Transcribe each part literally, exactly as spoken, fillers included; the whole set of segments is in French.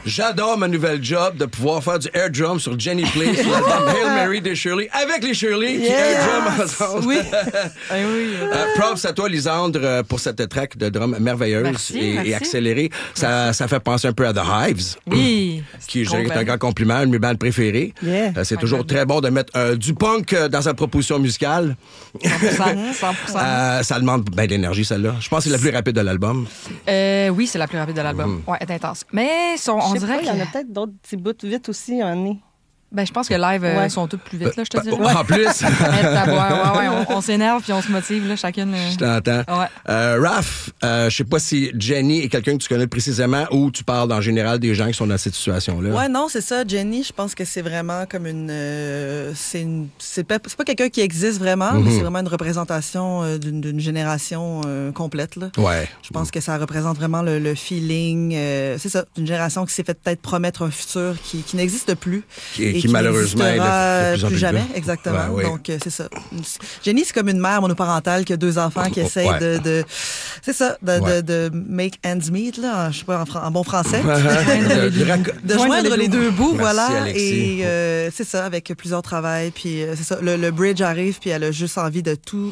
J'adore ma nouvelle job de pouvoir faire du air drum sur Jenny Play, sur l'album Hail Mary des Shirley, avec les Shirley qui Yes! air drum ensemble. Oui. Ah oui. Euh, props à toi, Lisandre, pour cette track de drum merveilleuse Merci, et, merci. et accélérée. Ça, ça fait penser un peu à The Hives. Oui. Qui je dirais, est un grand compliment, une de mes bandes préférées. Yeah. Euh, c'est toujours très bon de mettre euh, du punk euh, dans sa proposition musicale. cent pour cent. cent pour cent. Euh, ça demande bien d'énergie, celle-là. Je pense que c'est la plus rapide de l'album. Euh, oui, c'est la plus rapide de l'album. Mm-hmm. Ouais, elle est intense. Mais son- on Je sais dirait pas, il y en a que... peut-être d'autres petits bouts vite aussi un année. Ben, je pense que live, euh, Ouais. sont toutes plus vite, là, je te dirais. En plus, Arrête ta boire. Ouais, ouais, on, on s'énerve puis on se motive, là, chacune. euh. je t'entends. Ouais. Euh, Raph, euh, je sais pas si Jenny est quelqu'un que tu connais précisément ou tu parles en général des gens qui sont dans cette situation-là. Ouais, non, c'est ça. Jenny, je pense que c'est vraiment comme une. euh, c'est une. C'est pas, c'est pas quelqu'un qui existe vraiment, mais c'est vraiment une représentation euh, d'une, d'une génération euh, complète, là. Ouais. Je pense que ça représente vraiment le, le feeling. euh, c'est ça, d'une génération qui s'est fait peut-être promettre un futur qui, qui n'existe plus. Qui, et qui malheureusement est de, n'existera de plus en plus plus jamais, gras. exactement. Ouais, ouais. Donc, euh, c'est ça. Jenny, c'est comme une mère monoparentale qui a deux enfants qui Oh, essaie ouais. de, de. C'est ça, de, Ouais. de, de make ends meet, là, je sais pas, en, fran- en bon français. De- de rac- De joindre les deux bouts, Merci, voilà. Alexis. Et euh, c'est ça, avec plusieurs travails. Puis euh, c'est ça, le, le bridge arrive, puis elle a juste envie de tout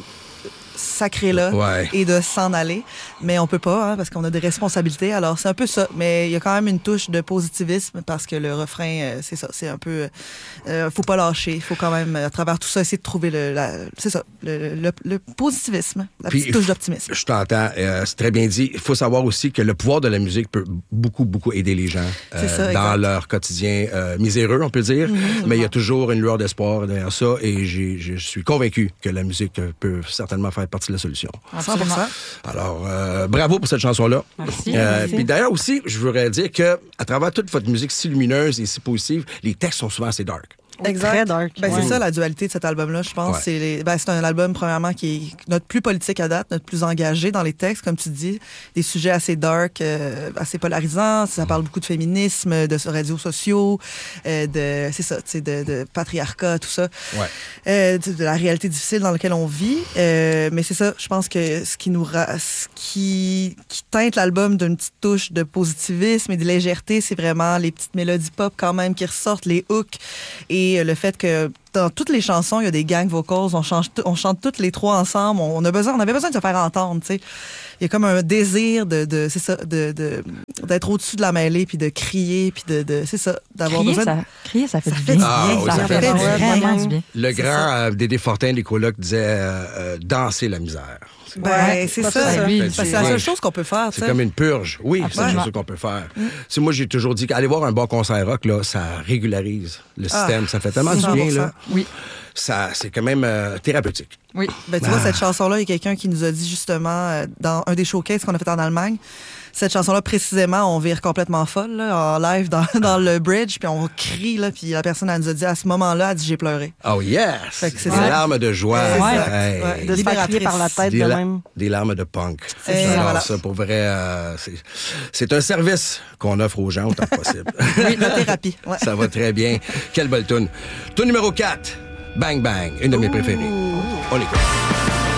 sacrer là Ouais. et de s'en aller. Mais on peut pas, hein, parce qu'on a des responsabilités. Alors, c'est un peu ça. Mais il y a quand même une touche de positivisme parce que le refrain, euh, c'est ça, c'est un peu... Euh, faut pas lâcher. Il faut quand même, à travers tout ça, essayer de trouver le... La, c'est ça, le, le, le positivisme, la Puis, petite touche d'optimisme. Je t'entends, euh, c'est très bien dit. Il faut savoir aussi que le pouvoir de la musique peut beaucoup, beaucoup aider les gens euh, C'est ça, dans exact. leur quotidien euh, miséreux, on peut dire. Mm-hmm. Mais il y a toujours une lueur d'espoir derrière ça et j'ai, je suis convaincu que la musique euh, peut certainement faire partie de la solution. cent pour cent. Alors, euh, bravo pour cette chanson-là. Merci. Euh, Merci. Puis d'ailleurs aussi, je voudrais dire que à travers toute votre musique si lumineuse et si positive, les textes sont souvent assez dark. Exact. Très dark. Ben, Ouais. C'est ça la dualité de cet album-là, je pense. Ouais. C'est, les, ben, c'est un album, premièrement, qui est notre plus politique à date, notre plus engagé dans les textes, comme tu dis. Des sujets assez dark, euh, assez polarisants. Ça parle beaucoup de féminisme, de réseaux sociaux, euh, de, c'est ça, tu sais, de, de patriarcat, tout ça. Ouais. Euh, de, de la réalité difficile dans laquelle on vit. Euh, mais c'est ça, je pense que ce qui nous ra- ce qui, qui teinte l'album d'une petite touche de positivisme et de légèreté, c'est vraiment les petites mélodies pop quand même qui ressortent, les hooks et le fait que dans toutes les chansons, il y a des gang vocals, on, change t- on chante toutes les trois ensemble, on, a besoin, on avait besoin de se faire entendre, tu sais. Il y a comme un désir de, de c'est ça, de, de, d'être au-dessus de la mêlée, puis de crier, puis de, de c'est ça, d'avoir Crier, besoin de... ça, crier, ça fait Ça du fait bien. du Ah, bien, oui, ça ça fait fait du vraiment bien. du bien. Le C'est grand euh, Dédé Fortin des colocs disait euh, euh, danser la misère. Ben, Ouais, c'est ça, ça. ça, lui, Parce que c'est la c'est- seule chose qu'on peut faire, tu C'est sais. comme une purge. Oui, c'est la Absolument. chose qu'on peut faire. Tu sais, moi, j'ai toujours dit qu'aller voir un bon concert rock, là, ça régularise le système. Ça fait tellement du cent pour bien, cent. là. Oui. Ça, c'est quand même euh, thérapeutique. Oui. Ben, tu vois, cette chanson-là, il y a quelqu'un qui nous a dit justement, euh, dans un des showcases qu'on a fait en Allemagne, cette chanson-là, précisément, on vire complètement folle, là, en live dans, dans le bridge, puis on crie, là, puis la personne, elle nous a dit, à ce moment-là, elle dit, j'ai pleuré. Oh yes! Fait que c'est des ça. larmes de joie. C'est ça. Hey. Ouais. De se faire crier par la tête Des, de la- même. des larmes de punk. C'est ça, Alors, voilà. ça, pour vrai, euh, c'est, c'est un service qu'on offre aux gens autant que possible. Oui, la thérapie. Ouais. Ça va très bien. Quelle belle toune. Toune numéro quatre, Bang Bang, une de mes préférées. On l'écoute.